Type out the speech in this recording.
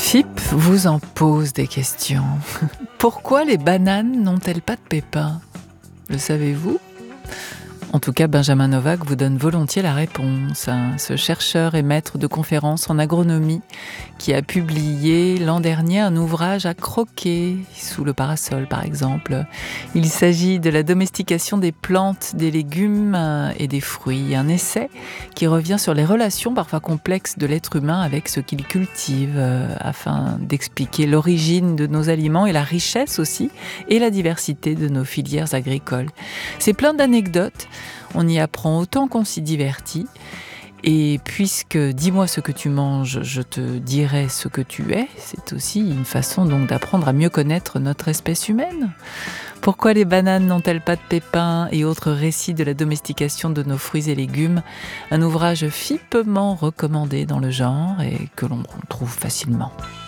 FIP vous en pose des questions. Pourquoi les bananes n'ont-elles pas de pépins ? Le savez-vous ? En tout cas, Benjamin Novak vous donne volontiers la réponse. Ce chercheur et maître de conférences en agronomie qui a publié l'an dernier un ouvrage à croquer sous le parasol, par exemple. Il s'agit de la domestication des plantes, des légumes et des fruits. Un essai qui revient sur les relations parfois complexes de l'être humain avec ce qu'il cultive, afin d'expliquer l'origine de nos aliments et la richesse aussi, et la diversité de nos filières agricoles. C'est plein d'anecdotes. On y apprend autant qu'on s'y divertit. Et puisque dis-moi ce que tu manges, je te dirai ce que tu es, c'est aussi une façon donc d'apprendre à mieux connaître notre espèce humaine. Pourquoi les bananes n'ont-elles pas de pépins et autres récits de la domestication de nos fruits et légumes, un ouvrage fipement recommandé dans le genre et que l'on trouve facilement.